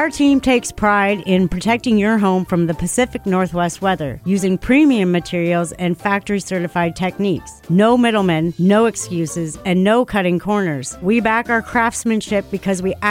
Our team takes pride in protecting your home from the Pacific Northwest weather using premium materials and factory-certified techniques. No middlemen, no excuses, and no cutting corners. We back our craftsmanship because we